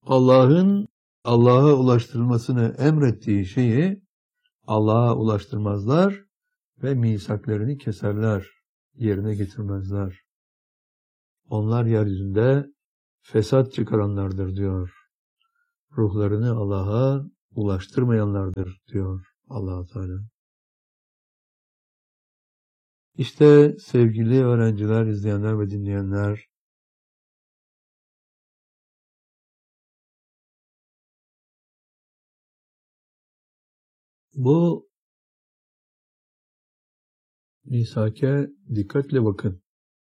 Allah'ın Allah'a ulaştırılmasını emrettiği şeyi Allah'a ulaştırmazlar ve misaklarını keserler, yerine getirmezler. Onlar yeryüzünde fesat çıkaranlardır diyor. Ruhlarını Allah'a ulaştırmayanlardır diyor Allah Teala. İşte sevgili öğrenciler, izleyenler ve dinleyenler, bu misake dikkatle bakın.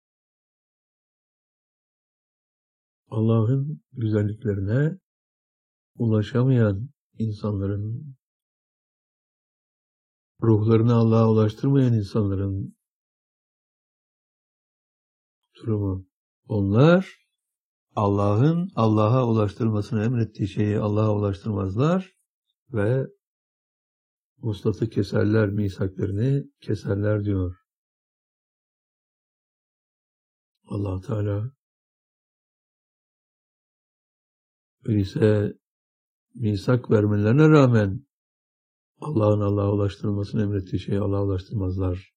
Allah'ın güzelliklerine ulaşamayan insanların, ruhlarını Allah'a ulaştırmayan insanların durumu. Onlar Allah'ın Allah'a ulaştırmasını emrettiği şeyi Allah'a ulaştırmazlar ve vuslatı keserler, misaklarını keserler diyor Allah Teala. Öyleyse misak vermelerine rağmen Allah'ın Allah'a ulaştırılmasını emrettiği şeyi Allah'a ulaştırmazlar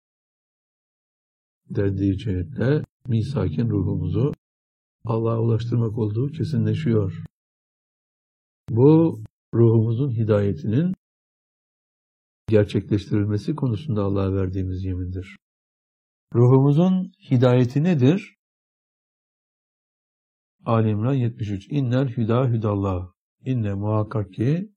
dendiği cihetle misakin ruhumuzu Allah'a ulaştırmak olduğu kesinleşiyor. Bu ruhumuzun hidayetinin gerçekleştirilmesi konusunda Allah'a verdiğimiz yemindir. Ruhumuzun hidayeti nedir? Ali İmran 73. İnnel hüda hüdallah. İnne muhakkak ki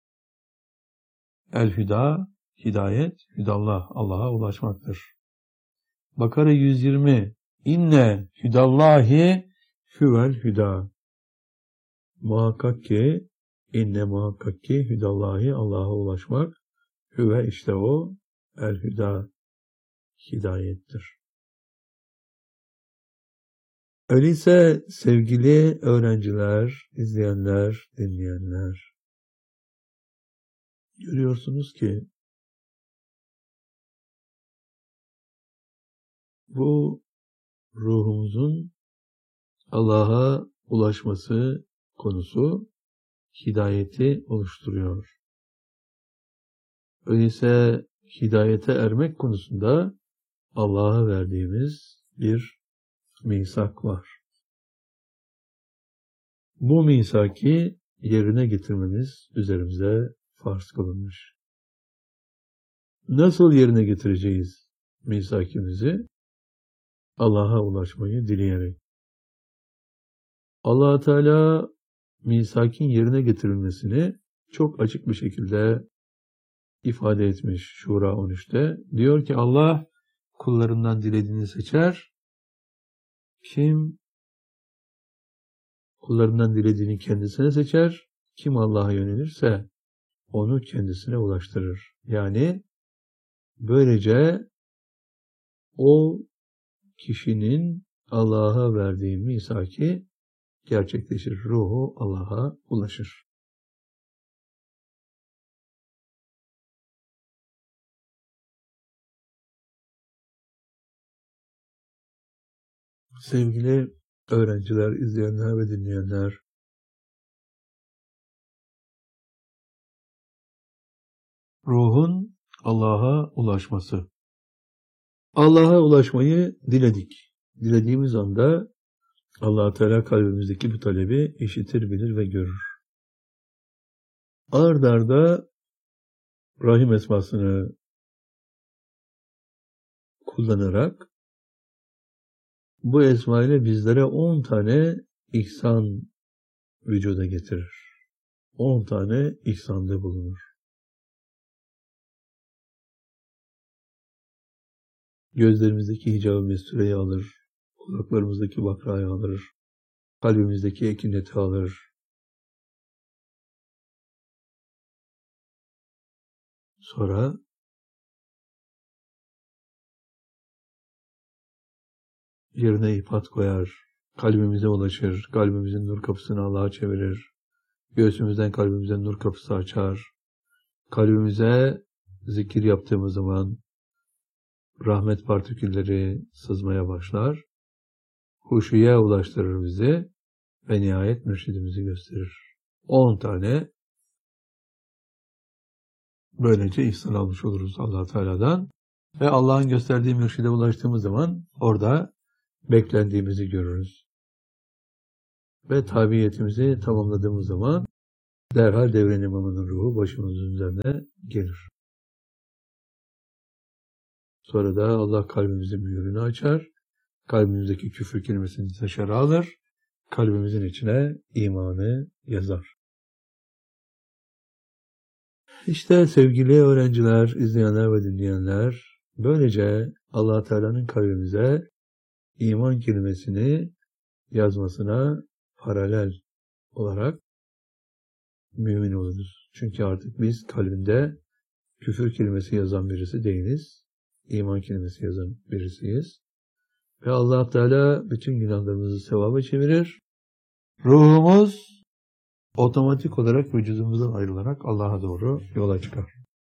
el hüda, hidayet, hüdallah, Allah'a ulaşmaktır. Bakara 120. İnne hüdallahi hüvel hüda. Muhakkak ki, inne muhakkak ki hüdallahi, Allah'a ulaşmak, hüve işte o, el hüda, hidayettir. Öyleyse sevgili öğrenciler, izleyenler, dinleyenler, görüyorsunuz ki bu ruhumuzun Allah'a ulaşması konusu hidayeti oluşturuyor. Öyleyse hidayete ermek konusunda Allah'a verdiğimiz bir misak var. Bu misaki yerine getirmemiz üzerimize farz kılınmış. Nasıl yerine getireceğiz misakimizi? Allah'a ulaşmayı dileyerek. Allah Teala misakin yerine getirilmesini çok açık bir şekilde ifade etmiş Şura 13'te. Diyor ki Allah kullarından dilediğini seçer. Kim kullarından dilediğini kendisine seçer. Kim Allah'a yönelirse onu kendisine ulaştırır. Yani böylece o kişinin Allah'a verdiği misaki gerçekleşir. Ruhu Allah'a ulaşır. Sevgili öğrenciler, izleyenler ve dinleyenler, ruhun Allah'a ulaşması. Allah'a ulaşmayı diledik. Dilediğimiz anda Allah Teala kalbimizdeki bu talebi işitir, bilir ve görür. Ard arda Rahim esmasını kullanarak bu esma ile bizlere 10 tane ihsan vücuda getirir. 10 tane ihsanda bulunur. Gözlerimizdeki hicab-ı mestureyi alır, kulaklarımızdaki bakrayı alır, kalbimizdeki ekineti alır. Sonra yerine ipat koyar, kalbimize ulaşır, kalbimizin nur kapısını Allah'a çevirir, göğsümüzden kalbimize nur kapısı açar, kalbimize zikir yaptığımız zaman rahmet partikülleri sızmaya başlar, huşuya ulaştırır bizi ve nihayet mürşidimizi gösterir. 10 tane böylece ihsan almış oluruz Allah Teala'dan ve Allah'ın gösterdiği mürşide ulaştığımız zaman orada beklendiğimizi görürüz. Ve tabiyetimizi tamamladığımız zaman derhal devren imamının ruhu başımızın üzerine gelir. Sonra da Allah kalbimizin mühürünü açar, kalbimizdeki küfür kelimesini dışarı alır, kalbimizin içine imanı yazar. İşte sevgili öğrenciler, izleyenler ve dinleyenler, böylece Allah Teala'nın kalbimize iman kelimesini yazmasına paralel olarak mümin oluruz. Çünkü artık biz kalbinde küfür kelimesi yazan birisi değiliz. İman kelimesi yazan birisiyiz. Ve Allah Teala bütün günahlarımızı sevaba çevirir. Ruhumuz otomatik olarak vücudumuzdan ayrılarak Allah'a doğru yola çıkar.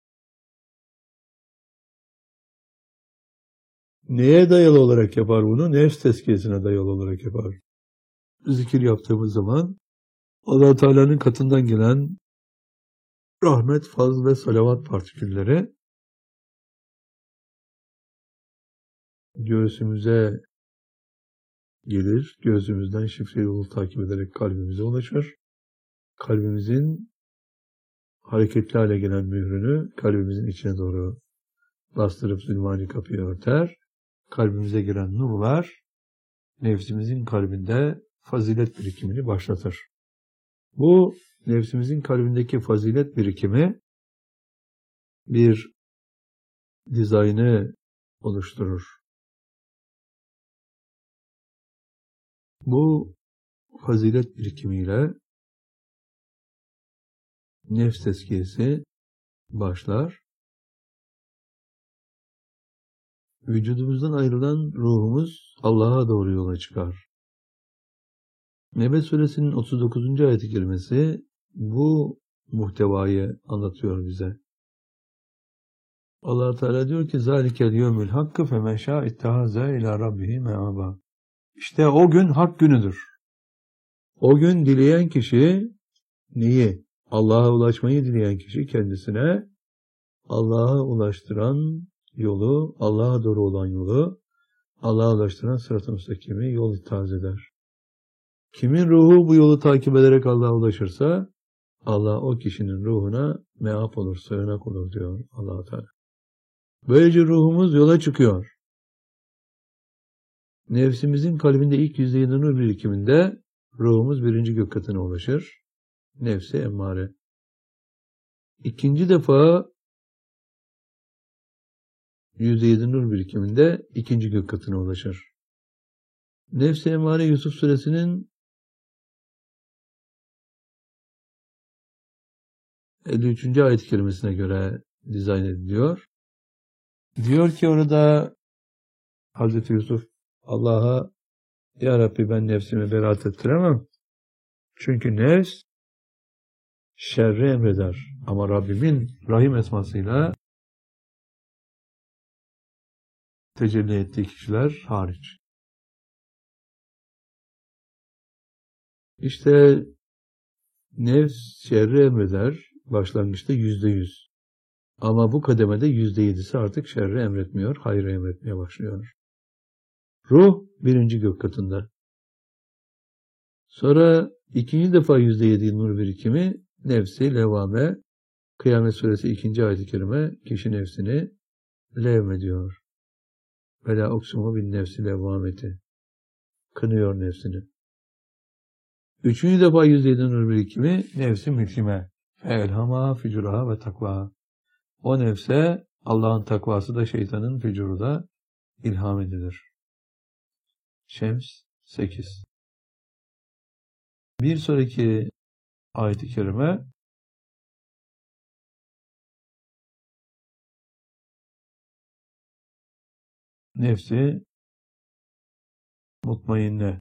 Neye dayalı olarak yapar bunu? Nefs tezkiyesine dayalı olarak yapar. Zikir yaptığımız zaman Allah Teala'nın katından gelen rahmet, fazl ve salavat partikülleri göğsümüze gelir. Göğsümüzden şifre yolu takip ederek kalbimize ulaşır. Kalbimizin hareketli hale gelen mührünü kalbimizin içine doğru bastırıp zulmani kapıyı örter. Kalbimize giren nurlar nefsimizin kalbinde fazilet birikimini başlatır. Bu nefsimizin kalbindeki fazilet birikimi bir dizaynı oluşturur. Bu fazilet birikimiyle nefs tezkiyesi başlar. Vücudumuzdan ayrılan ruhumuz Allah'a doğru yola çıkar. Nebe Suresinin 39. ayet-i kerimesi bu muhtevayı anlatıyor bize. Allah Teala diyor ki: "Zalikel yevmül hakkı femen şâ ittahaze ilâ rabbihi me'âbâ." İşte o gün hak günüdür. O gün dileyen kişi neyi? Allah'a ulaşmayı dileyen kişi kendisine Allah'a ulaştıran yolu, Allah'a doğru olan yolu, Allah'a ulaştıran sırat-ı müstakimi yol itaat eder. Kimin ruhu bu yolu takip ederek Allah'a ulaşırsa, Allah o kişinin ruhuna meap olur, sığınak olur diyor Allah Teala. Böylece ruhumuz yola çıkıyor. Nefsimizin kalbinde ilk %7 nur birikiminde ruhumuz 1. gök katına ulaşır. Nefsi emmare. İkinci defa %7 nur birikiminde 2. gök katına ulaşır. Nefsi emmare Yusuf Suresinin 53. ayet-i kerimesine göre dizayn ediliyor. Diyor ki orada Hazreti Yusuf Allah'a, "Ya Rabbi, ben nefsimi beraat ettiremem. Çünkü nefs şerri emreder. Ama Rabbimin Rahim esmasıyla tecelli ettiği kişiler hariç." İşte nefs şerri emreder. Başlangıçta %100. Ama bu kademede %7'si artık şerri emretmiyor, hayrı emretmeye başlıyor. Ruh 1. gök katında. Sonra ikinci defa %7 nur birikimi nefsi levvame. Kıyamet Suresi 2. ayet-i kerime kişi nefsini levmediyor. Ve la uksumu bin nefsi levvameti. Kınıyor nefsini. 3. defa %7 nur birikimi nefsi mülkime. Elhama fücuraha ve takvaha. O nefse Allah'ın takvası da şeytanın fücuru da ilham edilir. Şems 8. Bir sonraki ayet-i kerime nefsi mutmainne.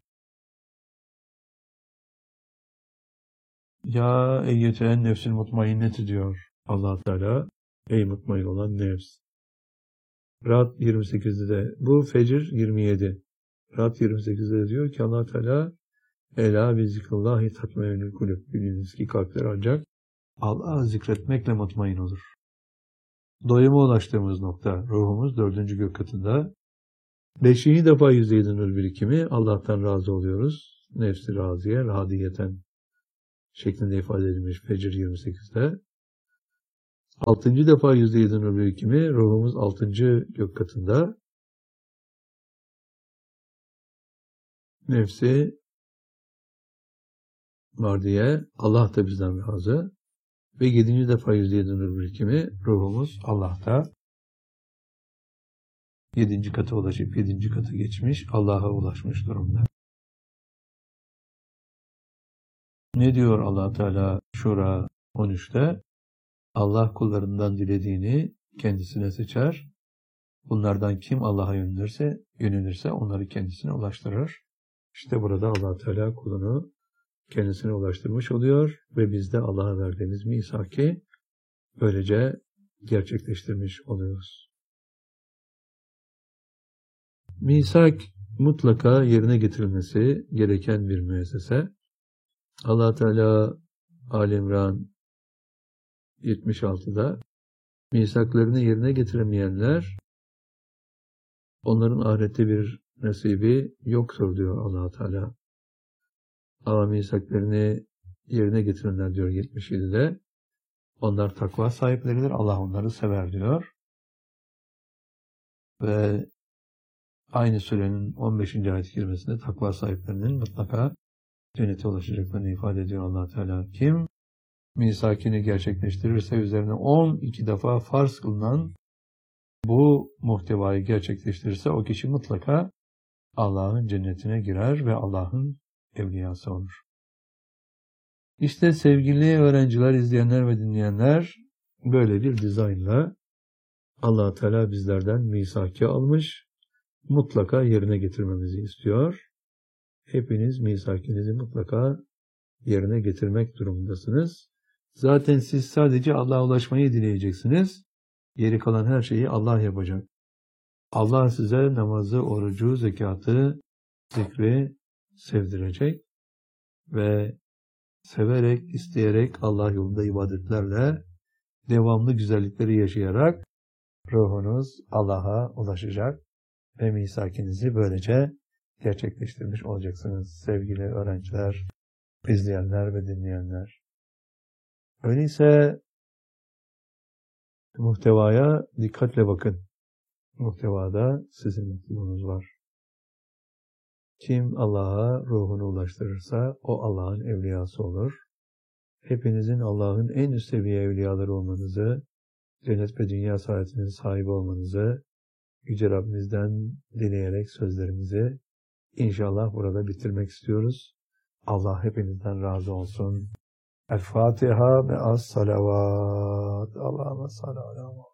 Ya eyyetühen nefsil mutmainneti diyor Allah Teala. Ey mutmain olan nefs. Ra'd 28'de de bu Fecr 27. Ra'd 28'de de diyor ki Allah Teala, Ela bi zikrillahi tatmainül kulüp. Biliniz ki kalpler ancak Allah'ı zikretmekle mutmain olur. Doyuma ulaştığımız nokta, ruhumuz 4. gök katında. 5. defa %7 nur birikimi, Allah'tan razı oluyoruz. Nefs-i raziye, radiyeten şeklinde ifade edilmiş Fecr 28'de. 6. defa %7 nur birikimi, ruhumuz 6. gök katında. Nefsi var diye Allah da bizden razı. Ve 7. defa %7 nur birikimi, ruhumuz Allah'ta. 7. kata ulaşıp 7. kata geçmiş, Allah'a ulaşmış durumda. Ne diyor Allah Teala Şura 13'te? Allah kullarından dilediğini kendisine seçer. Bunlardan kim Allah'a yönelirse onları kendisine ulaştırır. İşte burada Allah Teala kulunu kendisine ulaştırmış oluyor ve biz de Allah'a verdiğimiz misaki böylece gerçekleştirmiş oluyoruz. Misak mutlaka yerine getirilmesi gereken bir müessese. Allah Teala Ali İmran 76'da misaklarını yerine getiremeyenler onların ahirette bir nasibi yoktur diyor Allah Teala. Ama misaklarını yerine getirenler diyor 77'de onlar takva sahipleridir. Allah onları sever diyor. Ve aynı surenin 15. ayet-i kerimesinde takva sahiplerinin mutlaka cennete ulaşacaklarını ifade ediyor Allah Teala. Kim misakini gerçekleştirirse üzerine 12 defa farz kılınan bu muhtevayı gerçekleştirirse o kişi mutlaka Allah'ın cennetine girer ve Allah'ın evliyası olur. İşte sevgili öğrenciler, izleyenler ve dinleyenler böyle bir dizaynla Allah Teala bizlerden misaki almış, mutlaka yerine getirmemizi istiyor. Hepiniz misakinizi mutlaka yerine getirmek durumundasınız. Zaten siz sadece Allah'a ulaşmayı dileyeceksiniz. Geri kalan her şeyi Allah yapacak. Allah size namazı, orucu, zekatı, zikri sevdirecek ve severek, isteyerek Allah yolunda ibadetlerle devamlı güzellikleri yaşayarak ruhunuz Allah'a ulaşacak ve misakinizi böylece gerçekleştirmiş olacaksınız sevgili öğrenciler, izleyenler ve dinleyenler. Öyleyse muhtevaya dikkatle bakın. Muhtevada sizin mutluluğunuz var. Kim Allah'a ruhunu ulaştırırsa o Allah'ın evliyası olur. Hepinizin Allah'ın en üst seviye evliyaları olmanızı, cennet ve dünya saadetinin sahibi olmanızı Yüce Rabbimizden dileyerek sözlerimizi inşallah burada bitirmek istiyoruz. Allah hepinizden razı olsun. El Fatiha ve as-salavat. Allahümme salli ala